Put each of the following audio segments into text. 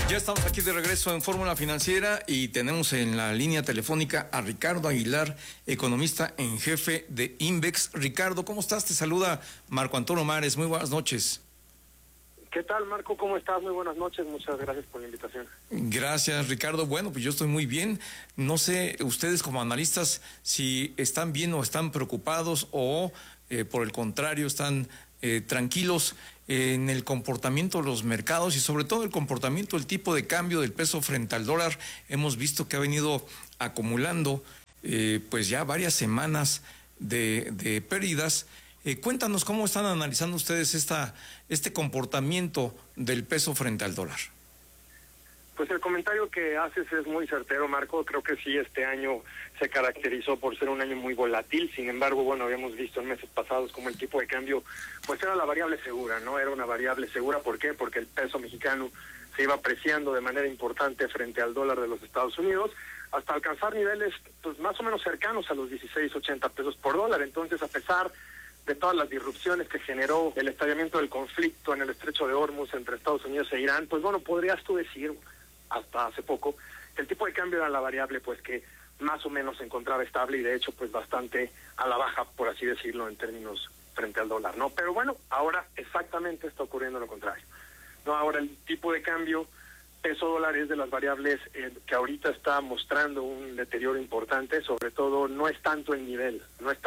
Ya estamos aquí de regreso en Fórmula Financiera y tenemos en la línea telefónica a Ricardo Aguilar, economista en jefe de Invex. Ricardo, ¿cómo estás? Te saluda Marco Antonio Mares. Muy buenas noches. ¿Qué tal, Marco? ¿Cómo estás? Muy buenas noches. Muchas gracias por la invitación. Gracias, Ricardo. Bueno, pues yo estoy muy bien. No sé, ustedes como analistas, si están bien o están preocupados o, por el contrario, están tranquilos en el comportamiento de los mercados y sobre todo el comportamiento del tipo de cambio del peso frente al dólar. Hemos visto que ha venido acumulando pues ya varias semanas de pérdidas. Cuéntanos cómo están analizando ustedes este comportamiento del peso frente al dólar. Pues el comentario que haces es muy certero, Marco. Creo que sí, este año se caracterizó por ser un año muy volátil. Sin embargo, bueno, habíamos visto en meses pasados como el tipo de cambio pues era la variable segura, ¿no? Era una variable segura. ¿Por qué? Porque el peso mexicano se iba apreciando de manera importante frente al dólar de los Estados Unidos hasta alcanzar niveles pues más o menos cercanos a los 16.80 pesos por dólar. Entonces, a pesar de todas las disrupciones que generó el estallamiento del conflicto en el estrecho de Hormuz entre Estados Unidos e Irán, pues bueno, podrías tú decir hasta hace poco que el tipo de cambio era la variable pues que más o menos se encontraba estable y de hecho pues bastante a la baja, por así decirlo, en términos frente al dólar, ¿no? Pero bueno, ahora exactamente está ocurriendo lo contrario, ¿no? Ahora el tipo de cambio peso dólar es de las variables que ahorita está mostrando un deterioro importante. Sobre todo no es tanto el nivel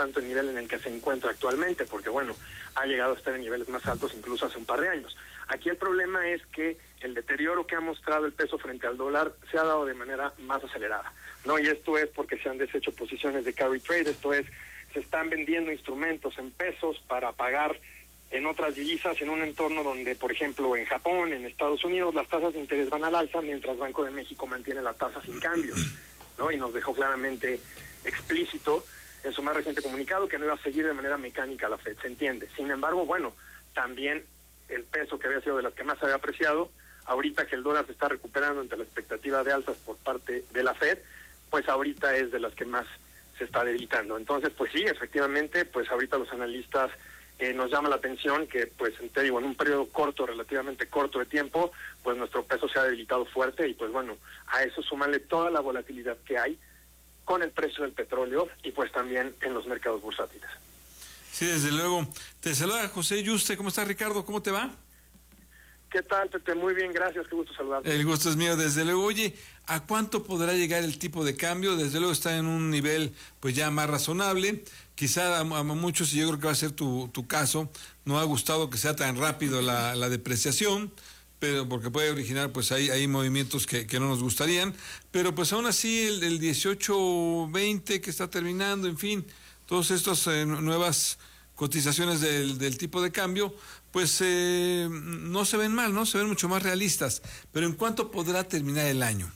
en el que se encuentra actualmente, porque bueno, ha llegado a estar en niveles más altos incluso hace un par de años. Aquí el problema es que el deterioro que ha mostrado el peso frente al dólar se ha dado de manera más acelerada, ¿no? Y esto es porque se han deshecho posiciones de carry trade, esto es, se están vendiendo instrumentos en pesos para pagar en otras divisas, en un entorno donde, por ejemplo, en Japón, en Estados Unidos, las tasas de interés van al alza, mientras Banco de México mantiene la tasa sin cambios, ¿no? Y nos dejó claramente explícito en su más reciente comunicado que no iba a seguir de manera mecánica la FED, se entiende. Sin embargo, bueno, también el peso, que había sido de las que más se había apreciado, ahorita que el dólar se está recuperando ante la expectativa de alzas por parte de la FED, pues ahorita es de las que más se está debilitando. Entonces, pues sí, efectivamente, pues ahorita los analistas nos llama la atención que, pues, te digo, en un periodo corto, relativamente corto de tiempo, pues nuestro peso se ha debilitado fuerte y, pues bueno, a eso súmale toda la volatilidad que hay con el precio del petróleo y, pues, también en los mercados bursátiles. Sí, desde luego. Te saluda José Yuste. ¿Cómo estás, Ricardo? ¿Cómo te va? ¿Qué tal, Pepe? Muy bien, gracias. Qué gusto saludarte. El gusto es mío, desde luego. Oye, ¿a cuánto podrá llegar el tipo de cambio? Desde luego está en un nivel pues ya más razonable. Quizá a muchos, y yo creo que va a ser tu caso, no ha gustado que sea tan rápido la depreciación, pero porque puede originar pues hay movimientos que no nos gustarían, pero pues aún así el 18-20 que está terminando, en fin, todas estas nuevas cotizaciones del tipo de cambio, pues no se ven mal, ¿no? Se ven mucho más realistas. Pero ¿en cuánto podrá terminar el año?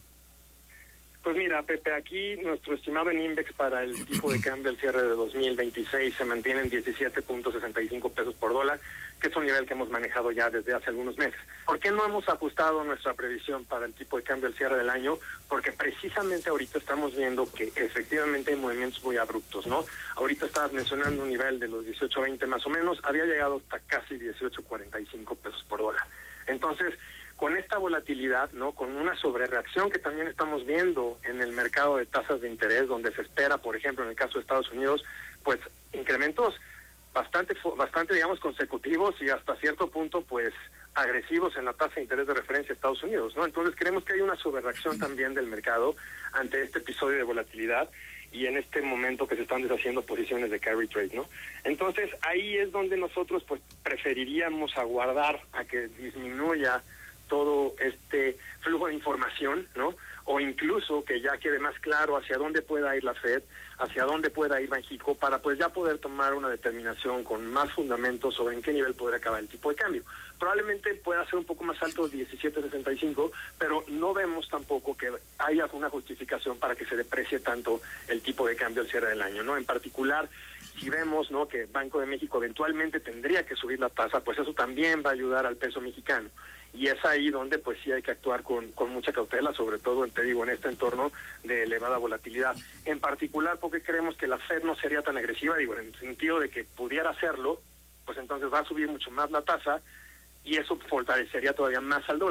Pues mira, Pepe, aquí nuestro estimado en Invex para el tipo de cambio al cierre de 2026 se mantiene en 17.65 pesos por dólar, que es un nivel que hemos manejado ya desde hace algunos meses. ¿Por qué no hemos ajustado nuestra previsión para el tipo de cambio al cierre del año? Porque precisamente ahorita estamos viendo que efectivamente hay movimientos muy abruptos, ¿no? Ahorita estabas mencionando un nivel de los 18.20 más o menos, había llegado hasta casi 18.45 pesos por dólar. Entonces, con esta volatilidad, ¿no? Con una sobrereacción que también estamos viendo en el mercado de tasas de interés, donde se espera, por ejemplo, en el caso de Estados Unidos, pues incrementos bastante, digamos, consecutivos y hasta cierto punto, pues, agresivos en la tasa de interés de referencia de Estados Unidos, ¿no? Entonces creemos que hay una sobrereacción también del mercado ante este episodio de volatilidad y en este momento que se están deshaciendo posiciones de carry trade, ¿no? Entonces ahí es donde nosotros, pues, preferiríamos aguardar a que disminuya todo este flujo de información, ¿no? O incluso que ya quede más claro hacia dónde pueda ir la FED, hacia dónde pueda ir Banxico, para pues ya poder tomar una determinación con más fundamentos sobre en qué nivel podría acabar el tipo de cambio. Probablemente pueda ser un poco más alto, 17.65, pero no vemos tampoco que haya una justificación para que se deprecie tanto el tipo de cambio al cierre del año, ¿no? En particular, si vemos, ¿no?, que Banco de México eventualmente tendría que subir la tasa, pues eso también va a ayudar al peso mexicano. Y es ahí donde pues sí hay que actuar con mucha cautela, sobre todo, te digo, en este entorno de elevada volatilidad. En particular porque creemos que la FED no sería tan agresiva, digo, en el sentido de que pudiera hacerlo, pues entonces va a subir mucho más la tasa y eso fortalecería todavía más al dólar.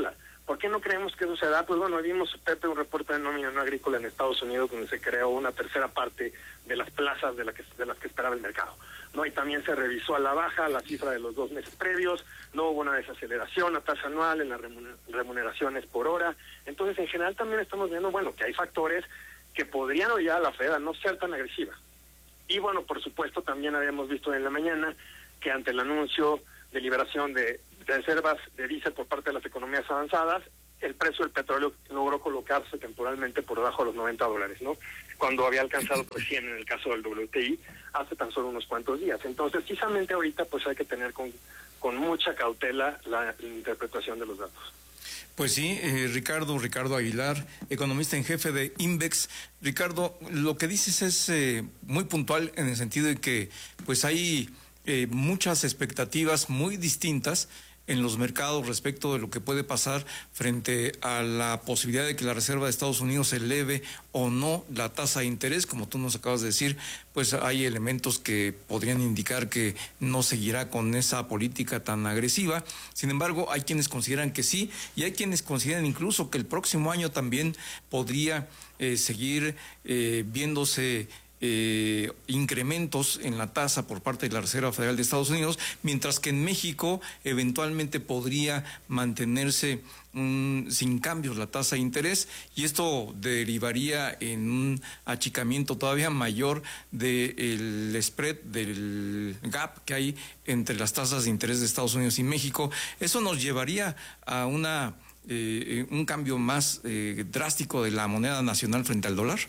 ¿Por qué no creemos que eso se da? Pues bueno, vimos, Pepe, un reporte de nómina no agrícola en Estados Unidos donde se creó una tercera parte de las plazas de las que esperaba el mercado, ¿no? Y también se revisó a la baja la cifra de los 2 meses previos, no hubo una desaceleración a tasa anual en las remuneraciones por hora. Entonces, en general también estamos viendo, bueno, que hay factores que podrían obligar a la Fed a no ser tan agresiva. Y bueno, por supuesto, también habíamos visto en la mañana que ante el anuncio de liberación de reservas de diésel por parte de las economías avanzadas, el precio del petróleo logró colocarse temporalmente por debajo de los $90, ¿no? Cuando había alcanzado pues 100 en el caso del WTI hace tan solo unos cuantos días. Entonces, precisamente ahorita pues hay que tener con mucha cautela la interpretación de los datos. Pues sí, Ricardo Aguilar, economista en jefe de Invex. Ricardo, lo que dices es muy puntual en el sentido de que pues hay muchas expectativas muy distintas en los mercados respecto de lo que puede pasar frente a la posibilidad de que la Reserva de Estados Unidos eleve o no la tasa de interés. Como tú nos acabas de decir, pues hay elementos que podrían indicar que no seguirá con esa política tan agresiva. Sin embargo, hay quienes consideran que sí, y hay quienes consideran incluso que el próximo año también podría seguir viéndose incrementos en la tasa por parte de la Reserva Federal de Estados Unidos, mientras que en México eventualmente podría mantenerse sin cambios la tasa de interés, y esto derivaría en un achicamiento todavía mayor del spread, del gap que hay entre las tasas de interés de Estados Unidos y México. Eso nos llevaría a un cambio más drástico de la moneda nacional frente al dólar.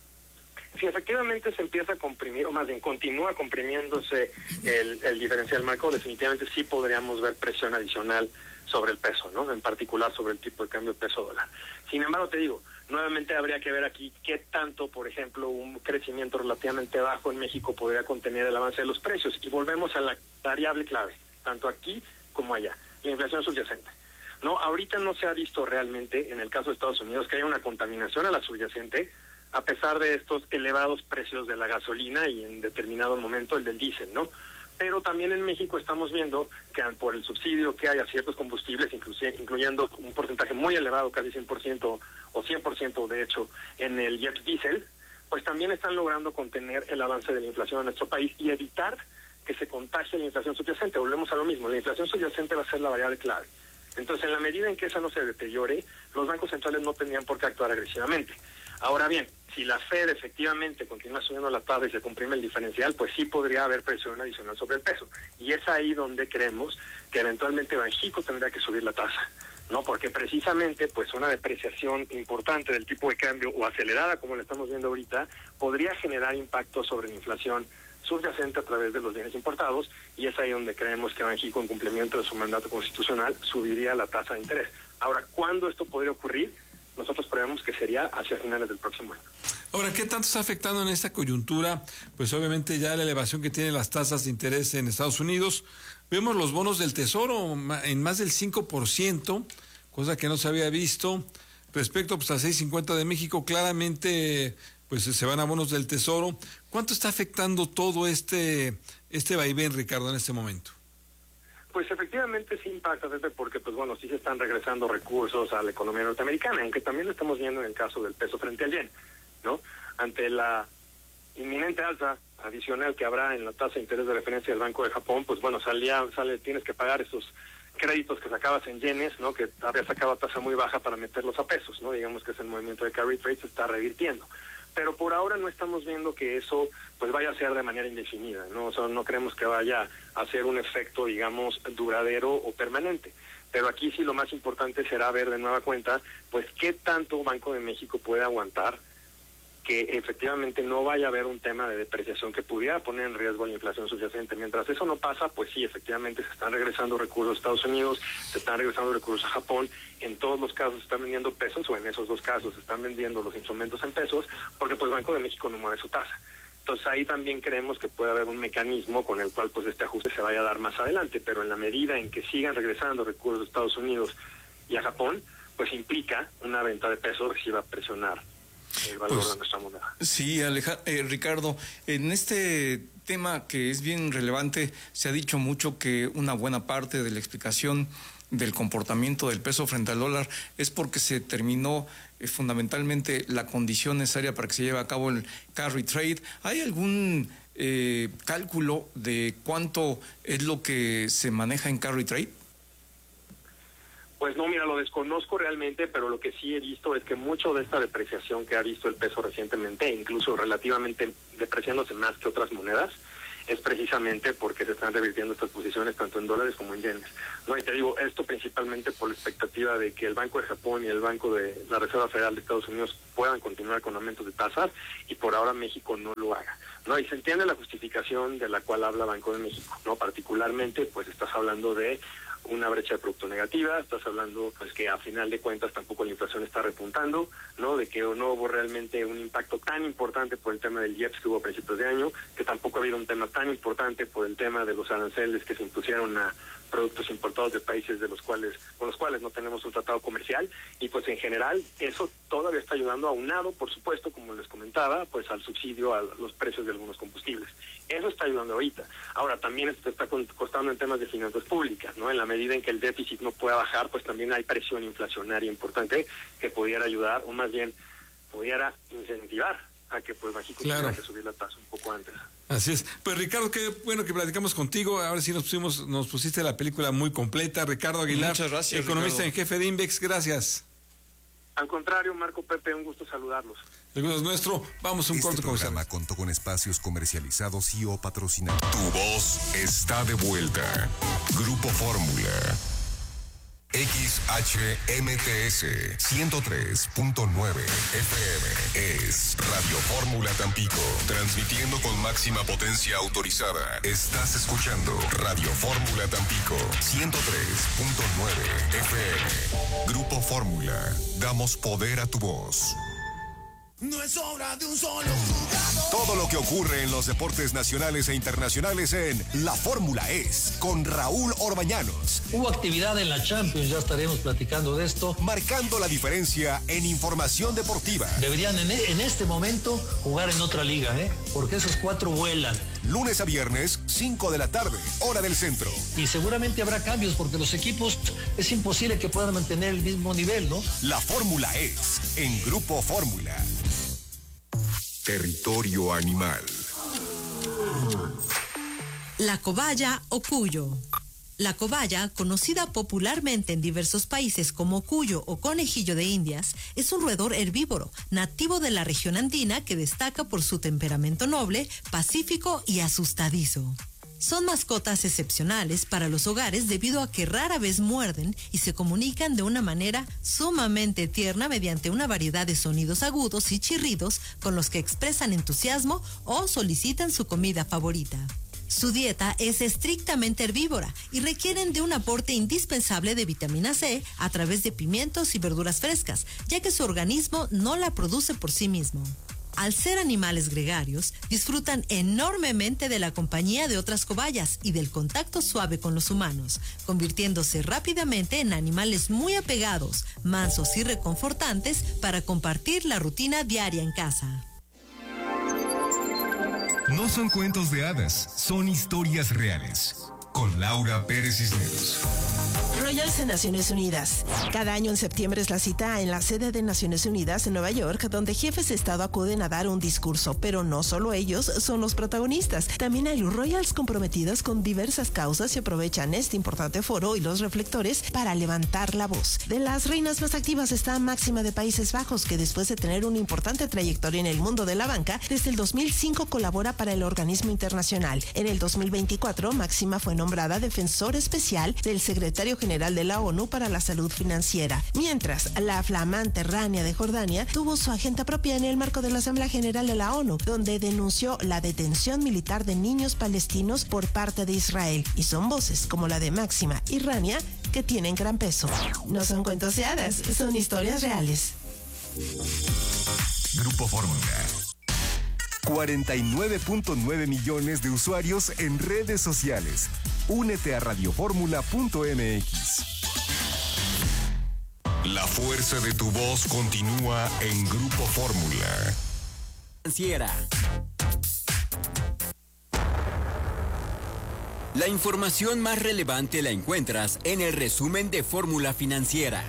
Si efectivamente se empieza a comprimir, o más bien continúa comprimiéndose el diferencial marco, definitivamente sí podríamos ver presión adicional sobre el peso, ¿no? En particular sobre el tipo de cambio peso-dólar. Sin embargo, te digo, nuevamente habría que ver aquí qué tanto, por ejemplo, un crecimiento relativamente bajo en México podría contener el avance de los precios. Y volvemos a la variable clave, tanto aquí como allá, la inflación subyacente. No, ahorita no se ha visto realmente, en el caso de Estados Unidos, que haya una contaminación a la subyacente, a pesar de estos elevados precios de la gasolina y en determinado momento el del diésel, ¿no? Pero también en México estamos viendo que por el subsidio que hay a ciertos combustibles, incluyendo un porcentaje muy elevado, casi 100% o 100% de hecho, en el jet diésel, pues también están logrando contener el avance de la inflación en nuestro país y evitar que se contagie la inflación subyacente. Volvemos a lo mismo, la inflación subyacente va a ser la variable clave. Entonces, en la medida en que esa no se deteriore, los bancos centrales no tendrían por qué actuar agresivamente. Ahora bien, si la Fed efectivamente continúa subiendo la tasa y se comprime el diferencial, pues sí podría haber presión adicional sobre el peso. Y es ahí donde creemos que eventualmente Banxico tendría que subir la tasa, ¿no? Porque precisamente pues una depreciación importante del tipo de cambio o acelerada como la estamos viendo ahorita podría generar impacto sobre la inflación subyacente a través de los bienes importados, y es ahí donde creemos que Banxico, en cumplimiento de su mandato constitucional, subiría la tasa de interés. Ahora, ¿cuándo esto podría ocurrir? Nosotros prevemos que sería hacia finales del próximo año. Ahora, ¿qué tanto está afectando en esta coyuntura? Pues obviamente ya la elevación que tienen las tasas de interés en Estados Unidos. Vemos los bonos del Tesoro en más del 5%, cosa que no se había visto. Respecto pues, a 6.50 de México, claramente pues se van a bonos del Tesoro. ¿Cuánto está afectando todo este vaivén, Ricardo, en este momento? Pues efectivamente sí impacta, porque pues bueno, sí se están regresando recursos a la economía norteamericana, aunque también lo estamos viendo en el caso del peso frente al yen, ¿no? Ante la inminente alza adicional que habrá en la tasa de interés de referencia del Banco de Japón, pues bueno, tienes que pagar esos créditos que sacabas en yenes, ¿no? Que había sacado a tasa muy baja para meterlos a pesos, ¿no? Digamos que es el movimiento de carry trade, se está revirtiendo. Pero por ahora no estamos viendo que eso pues vaya a ser de manera indefinida, ¿no? O sea, no creemos que vaya a ser un efecto, digamos, duradero o permanente. Pero aquí sí lo más importante será ver de nueva cuenta, pues qué tanto Banco de México puede aguantar que efectivamente no vaya a haber un tema de depreciación que pudiera poner en riesgo la inflación subyacente. Mientras eso no pasa, pues sí, efectivamente se están regresando recursos a Estados Unidos, se están regresando recursos a Japón. En todos los casos se están vendiendo pesos, o en esos dos casos se están vendiendo los instrumentos en pesos, porque pues Banco de México no mueve su tasa. Entonces ahí también creemos que puede haber un mecanismo con el cual pues este ajuste se vaya a dar más adelante, pero en la medida en que sigan regresando recursos a Estados Unidos y a Japón, pues implica una venta de pesos que sí va a presionar el valor de nuestra moneda. Sí, Ricardo, en este tema que es bien relevante, se ha dicho mucho que una buena parte de la explicación del comportamiento del peso frente al dólar es porque se terminó fundamentalmente la condición necesaria para que se lleve a cabo el carry trade. ¿Hay algún cálculo de cuánto es lo que se maneja en carry trade? Pues no, mira, lo desconozco realmente, pero lo que sí he visto es que mucho de esta depreciación que ha visto el peso recientemente, incluso relativamente depreciándose más que otras monedas, es precisamente porque se están revirtiendo estas posiciones tanto en dólares como en yenes. No, y te digo, esto principalmente por la expectativa de que el Banco de Japón y el Banco de la Reserva Federal de Estados Unidos puedan continuar con aumentos de tasas, y por ahora México no lo haga. No, y se entiende la justificación de la cual habla Banco de México, ¿no? Particularmente, pues estás hablando de una brecha de producto negativa, estás hablando pues que a final de cuentas tampoco la inflación está repuntando, ¿no? De que no hubo realmente un impacto tan importante por el tema del IEPS que hubo a principios de año, que tampoco ha habido un tema tan importante por el tema de los aranceles que se impusieron a productos importados de países con los cuales no tenemos un tratado comercial, y pues en general eso todavía está ayudando, aunado por supuesto, como les comentaba, pues al subsidio a los precios de algunos combustibles. Eso está ayudando ahorita. Ahora también esto está costando en temas de finanzas públicas, ¿no? En la medida en que el déficit no pueda bajar, pues también hay presión inflacionaria importante que pudiera ayudar, o más bien pudiera incentivar a que pues México tenga que subir la tasa un poco antes. Así es. Pues Ricardo, qué bueno que platicamos contigo. Ahora sí nos pusiste la película muy completa. Ricardo Aguilar, muchas gracias, economista Ricardo. en jefe de Invex. Gracias. Al contrario, Marco, Pepe, un gusto saludarlos. El gusto es nuestro. Vamos a un corto comercial. Este programa contó con espacios comercializados y o patrocinados. Tu voz está de vuelta. Grupo Fórmula. XHMTS 103.9 FM es Radio Fórmula Tampico, transmitiendo con máxima potencia autorizada. Estás escuchando Radio Fórmula Tampico 103.9 FM. Grupo Fórmula, damos poder a tu voz. No es obra de un solo jugador. Todo lo que ocurre en los deportes nacionales e internacionales en La Fórmula es con Raúl Orbañanos. Hubo actividad en la Champions, ya estaremos platicando de esto. Marcando la diferencia en información deportiva. Deberían en este momento jugar en otra liga, porque esos 4 vuelan. Lunes a viernes, 5 de la tarde, hora del centro. Y seguramente habrá cambios porque los equipos es imposible que puedan mantener el mismo nivel, ¿no? La Fórmula es en Grupo Fórmula. Territorio animal. La cobaya o cuyo. La cobaya, conocida popularmente en diversos países como cuyo o conejillo de Indias, es un roedor herbívoro, nativo de la región andina que destaca por su temperamento noble, pacífico y asustadizo. Son mascotas excepcionales para los hogares debido a que rara vez muerden y se comunican de una manera sumamente tierna mediante una variedad de sonidos agudos y chirridos con los que expresan entusiasmo o solicitan su comida favorita. Su dieta es estrictamente herbívora y requieren de un aporte indispensable de vitamina C a través de pimientos y verduras frescas, ya que su organismo no la produce por sí mismo. Al ser animales gregarios, disfrutan enormemente de la compañía de otras cobayas y del contacto suave con los humanos, convirtiéndose rápidamente en animales muy apegados, mansos y reconfortantes para compartir la rutina diaria en casa. No son cuentos de hadas, son historias reales. Con Laura Pérez Cisneros. Royals en Naciones Unidas. Cada año en septiembre es la cita en la sede de Naciones Unidas en Nueva York, donde jefes de Estado acuden a dar un discurso, pero no solo ellos son los protagonistas. También hay Royals comprometidos con diversas causas y aprovechan este importante foro y los reflectores para levantar la voz. De las reinas más activas está Máxima de Países Bajos, que después de tener una importante trayectoria en el mundo de la banca, desde el 2005 colabora para el organismo internacional. En el 2024, Máxima fue nombrada defensor especial del secretario general de la ONU para la salud financiera, mientras la flamante Rania de Jordania tuvo su agenda propia en el marco de la Asamblea General de la ONU, donde denunció la detención militar de niños palestinos por parte de Israel, y son voces como la de Máxima y Rania que tienen gran peso. No son cuentos de hadas, son historias reales. Grupo Fórmula. 49.9 millones de usuarios en redes sociales. Únete a radioformula.mx. La fuerza de tu voz continúa en Grupo Fórmula. Financiera. La información más relevante la encuentras en el resumen de Fórmula Financiera.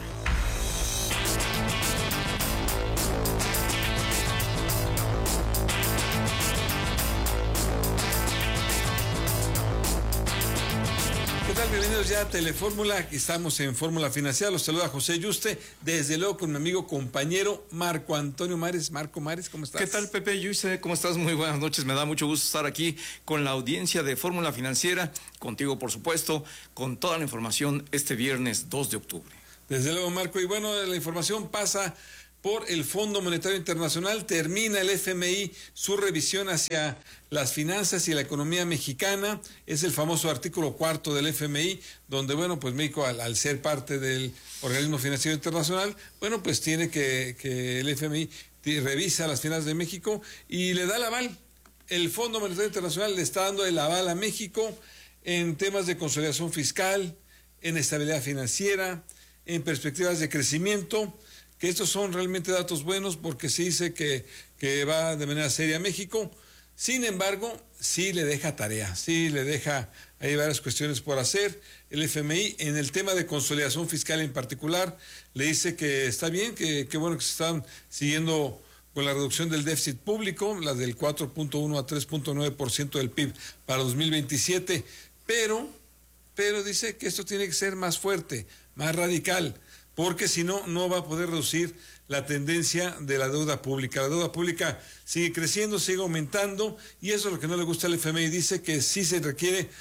¿Qué tal? Bienvenidos ya a Telefórmula. Aquí estamos en Fórmula Financiera. Los saluda José Yuste, desde luego con mi amigo compañero Marco Antonio Mares. Marco Mares, ¿cómo estás? ¿Qué tal, Pepe Yuste? ¿Cómo estás? Muy buenas noches. Me da mucho gusto estar aquí con la audiencia de Fórmula Financiera, contigo, por supuesto, con toda la información este viernes 2 de octubre. Desde luego, Marco. Y bueno, la información pasa por el Fondo Monetario Internacional. Termina el FMI su revisión hacia las finanzas y la economía mexicana. Es el famoso artículo 4 del FMI, donde, bueno, pues México, al ser parte del Organismo Financiero Internacional, bueno, pues tiene que el FMI revisa las finanzas de México y le da el aval. El Fondo Monetario Internacional le está dando el aval a México en temas de consolidación fiscal, en estabilidad financiera, en perspectivas de crecimiento, que estos son realmente datos buenos porque se dice que va de manera seria a México. Sin embargo, sí le deja tarea, sí le deja ahí varias cuestiones por hacer. El FMI, en el tema de consolidación fiscal en particular, le dice que está bien, que bueno que se están siguiendo con la reducción del déficit público, la del 4.1 a 3.9% del PIB para 2027, pero dice que esto tiene que ser más fuerte, más radical, porque si no, no va a poder reducir la tendencia de la deuda pública. La deuda pública sigue creciendo, sigue aumentando, y eso es lo que no le gusta al FMI. Dice que sí se requiere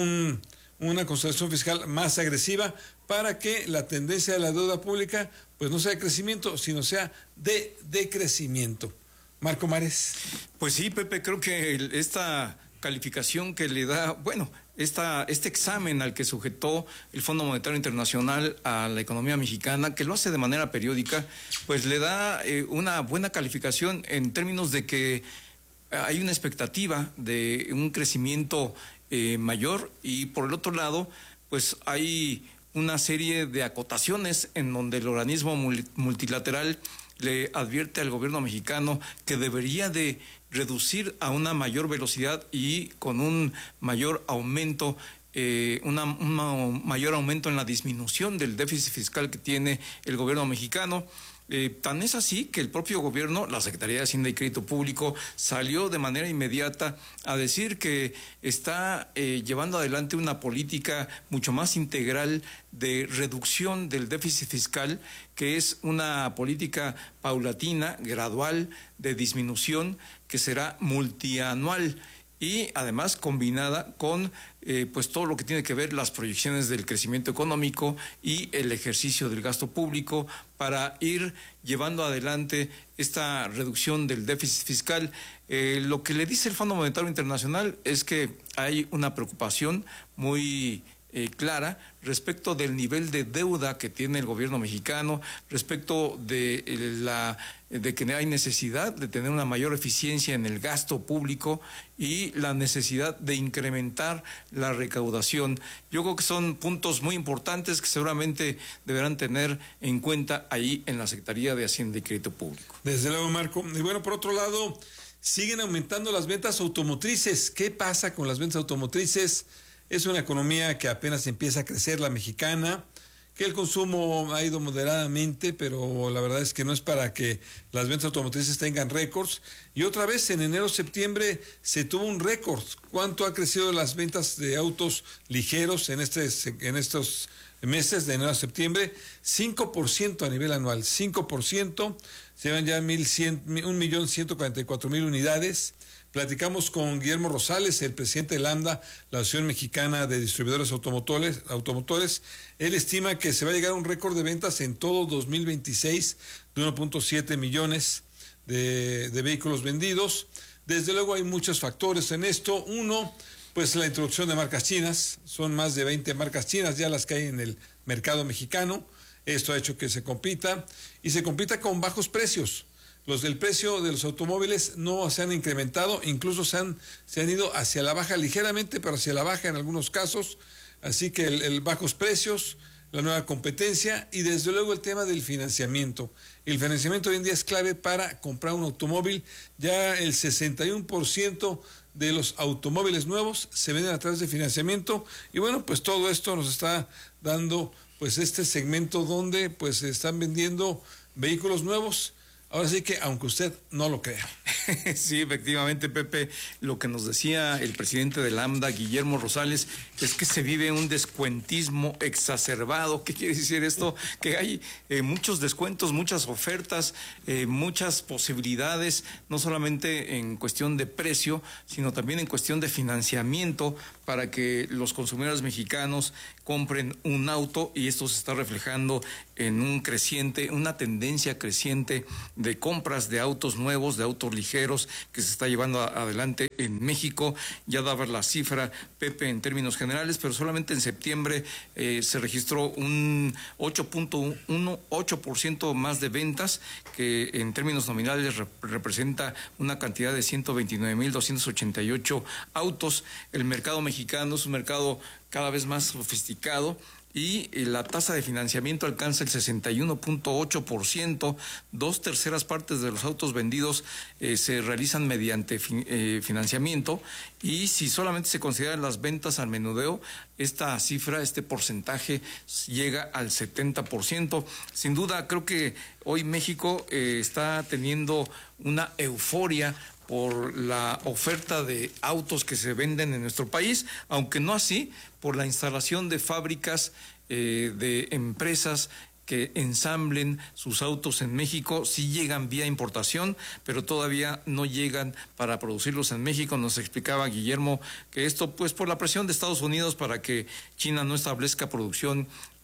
una consolidación fiscal más agresiva para que la tendencia de la deuda pública pues no sea de crecimiento, sino sea de decrecimiento. Marco Mares. Pues sí, Pepe, creo que esta calificación que le da, bueno, este examen al que sujetó el Fondo Monetario Internacional a la economía mexicana, que lo hace de manera periódica, pues le da una buena calificación en términos de que hay una expectativa de un crecimiento mayor, y por el otro lado, pues hay una serie de acotaciones en donde el organismo multilateral le advierte al gobierno mexicano que debería de reducir a una mayor velocidad y con un mayor aumento, un mayor aumento en la disminución del déficit fiscal que tiene el gobierno mexicano. Tan es así que el propio gobierno, la Secretaría de Hacienda y Crédito Público, salió de manera inmediata a decir que está llevando adelante una política mucho más integral de reducción del déficit fiscal, que es una política paulatina, gradual, de disminución, que será multianual y además combinada con pues todo lo que tiene que ver las proyecciones del crecimiento económico y el ejercicio del gasto público para ir llevando adelante esta reducción del déficit fiscal. Lo que le dice el Fondo Monetario Internacional es que hay una preocupación muy clara respecto del nivel de deuda que tiene el gobierno mexicano, respecto de que hay necesidad de tener una mayor eficiencia en el gasto público y la necesidad de incrementar la recaudación. Yo creo que son puntos muy importantes que seguramente deberán tener en cuenta ahí en la Secretaría de Hacienda y Crédito Público. Desde luego, Marco. Y bueno, por otro lado, siguen aumentando las ventas automotrices. ¿Qué pasa con las ventas automotrices? Es una economía que apenas empieza a crecer, la mexicana, que el consumo ha ido moderadamente, pero la verdad es que no es para que las ventas automotrices tengan récords. Y otra vez, en enero-septiembre se tuvo un récord. ¿Cuánto ha crecido las ventas de autos ligeros en estos meses de enero a septiembre? 5% a nivel anual, 5%. Se llevan ya 1.144.000 unidades. Platicamos con Guillermo Rosales, el presidente de Lambda, la Asociación Mexicana de Distribuidores Automotores. Él estima que se va a llegar a un récord de ventas en todo 2026 de 1.7 millones de vehículos vendidos. Desde luego hay muchos factores en esto. Uno, pues la introducción de marcas chinas. Son más de 20 marcas chinas ya las que hay en el mercado mexicano. Esto ha hecho que se compita y se compita con bajos precios. Los del precio de los automóviles no se han incrementado, incluso se han ido hacia la baja ligeramente, pero hacia la baja en algunos casos. Así que el bajos precios, la nueva competencia y desde luego el tema del financiamiento. El financiamiento hoy en día es clave para comprar un automóvil. Ya el 61% de los automóviles nuevos se venden a través de financiamiento. Y bueno, pues todo esto nos está dando pues este segmento donde pues se están vendiendo vehículos nuevos. Ahora sí que, aunque usted no lo crea. Sí, efectivamente, Pepe, lo que nos decía el presidente de Lambda, Guillermo Rosales, es que se vive un descuentismo exacerbado. ¿Qué quiere decir esto? Que hay muchos descuentos, muchas ofertas, muchas posibilidades, no solamente en cuestión de precio, sino también en cuestión de financiamiento para que los consumidores mexicanos compren un auto, y esto se está reflejando en una tendencia creciente de compras de autos nuevos, de autos ligeros, que se está llevando adelante en México. Ya daba la cifra, Pepe, en términos generales, pero solamente en septiembre se registró un 8% más de ventas, que en términos nominales representa una cantidad de 129,288 autos. El mercado mexicano es un mercado cada vez más sofisticado, y la tasa de financiamiento alcanza el 61.8%. 2/3 partes de los autos vendidos se realizan mediante financiamiento, y si solamente se consideran las ventas al menudeo, esta cifra, este porcentaje llega al 70%. Sin duda, creo que hoy México está teniendo una euforia por la oferta de autos que se venden en nuestro país, aunque no así por la instalación de fábricas, de empresas que ensamblen sus autos en México. Sí llegan vía importación, pero todavía no llegan para producirlos en México. Nos explicaba Guillermo que esto, pues, por la presión de Estados Unidos para que China no establezca producción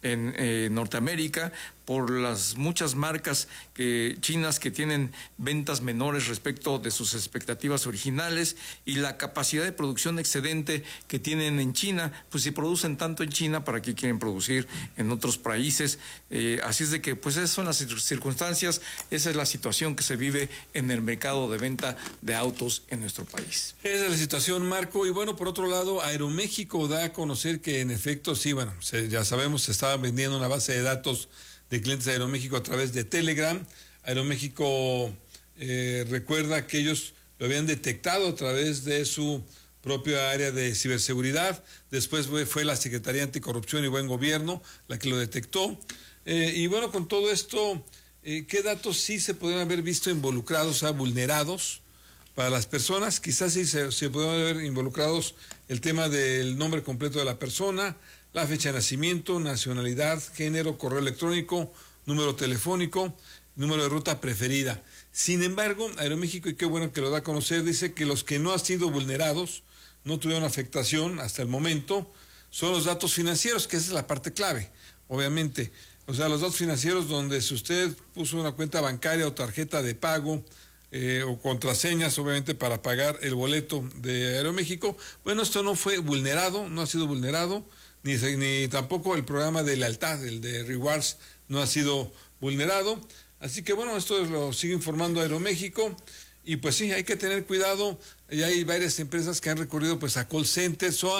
en Norteamérica, por las muchas marcas chinas que tienen ventas menores respecto de sus expectativas originales, y la capacidad de producción excedente que tienen en China. Pues si producen tanto en China, ¿para qué quieren producir en otros países? Así es de que, pues, esas son las circunstancias, esa es la situación que se vive en el mercado de venta de autos en nuestro país. Esa es la situación, Marco. Y bueno, por otro lado, Aeroméxico da a conocer que en efecto, sí, bueno, ya sabemos, se estaba vendiendo una base de datos de clientes de Aeroméxico a través de Telegram. Aeroméxico recuerda que ellos lo habían detectado a través de su propia área de ciberseguridad. Después fue la Secretaría Anticorrupción y Buen Gobierno la que lo detectó. Y bueno, con todo esto, ¿qué datos sí se podrían haber visto involucrados, o sea, vulnerados para las personas? Quizás sí se pudieron haber involucrados el tema del nombre completo de la persona, la fecha de nacimiento, nacionalidad, género, correo electrónico, número telefónico, número de ruta preferida. Sin embargo, Aeroméxico, y qué bueno que lo da a conocer, dice que los que no han sido vulnerados, no tuvieron afectación hasta el momento, son los datos financieros, que esa es la parte clave, obviamente. O sea, los datos financieros donde si usted puso una cuenta bancaria o tarjeta de pago, o contraseñas, obviamente, para pagar el boleto de Aeroméxico, bueno, esto no fue vulnerado, no ha sido vulnerado, ni tampoco el programa de lealtad, el de Rewards, no ha sido vulnerado. Así que bueno, esto lo sigue informando Aeroméxico, y pues sí, hay que tener cuidado. Ya hay varias empresas que han recurrido pues a call centers o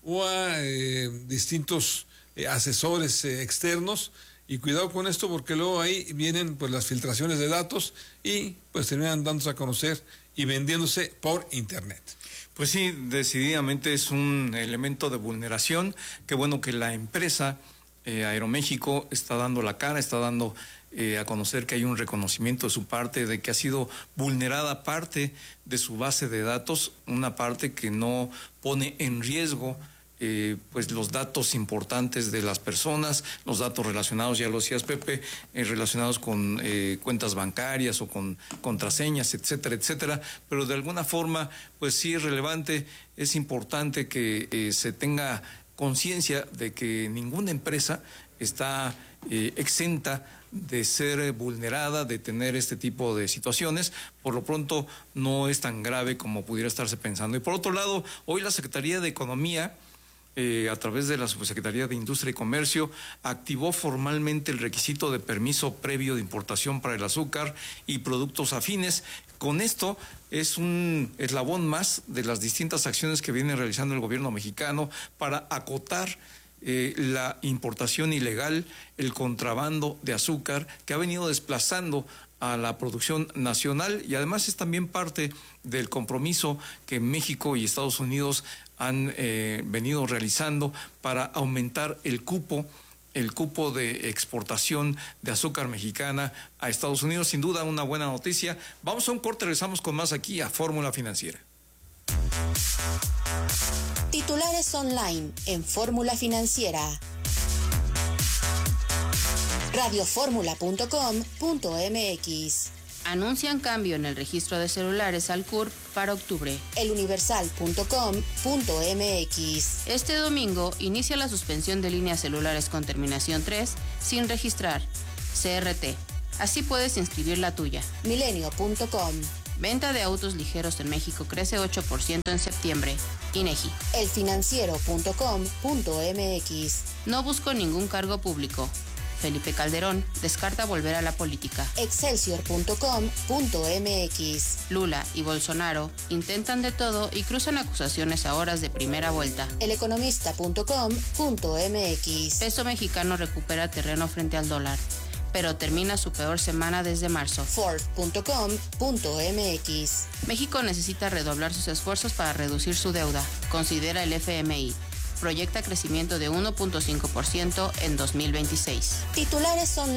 a distintos asesores externos, y cuidado con esto, porque luego ahí vienen pues las filtraciones de datos y pues terminan dándose a conocer y vendiéndose por internet. Pues sí, decididamente es un elemento de vulneración. Qué bueno que la empresa Aeroméxico está dando la cara, está dando a conocer que hay un reconocimiento de su parte de que ha sido vulnerada parte de su base de datos, una parte que no pone en riesgo pues los datos importantes de las personas, los datos relacionados, ya lo decías, Pepe, relacionados con cuentas bancarias o con contraseñas, etcétera, etcétera, pero de alguna forma pues sí es relevante, es importante que se tenga conciencia de que ninguna empresa está exenta de ser vulnerada, de tener este tipo de situaciones. Por lo pronto no es tan grave como pudiera estarse pensando. Y por otro lado, hoy la Secretaría de Economía, a través de la Subsecretaría de Industria y Comercio, activó formalmente el requisito de permiso previo de importación para el azúcar y productos afines. Con esto es un eslabón más de las distintas acciones que viene realizando el gobierno mexicano para acotar la importación ilegal, el contrabando de azúcar que ha venido desplazando a la producción nacional, y además es también parte del compromiso que México y Estados Unidos han venido realizando para aumentar el cupo de exportación de azúcar mexicana a Estados Unidos. Sin duda una buena noticia. Vamos a un corte, regresamos con más aquí a Fórmula Financiera. Titulares online en Fórmula Financiera. radioformula.com.mx. Anuncian cambio en el registro de celulares al CURP para octubre. eluniversal.com.mx. Este domingo inicia la suspensión de líneas celulares con terminación 3 sin registrar. CRT. Así puedes inscribir la tuya. Milenio.com. Venta de autos ligeros en México crece 8% en septiembre. INEGI. elfinanciero.com.mx. No busco ningún cargo público. Felipe Calderón descarta volver a la política. Excelsior.com.mx. Lula y Bolsonaro intentan de todo y cruzan acusaciones a horas de primera vuelta. Eleconomista.com.mx. Peso mexicano recupera terreno frente al dólar, pero termina su peor semana desde marzo. Forbes.com.mx. México necesita redoblar sus esfuerzos para reducir su deuda, considera el FMI. Proyecta crecimiento de 1.5% en 2026. Titulares son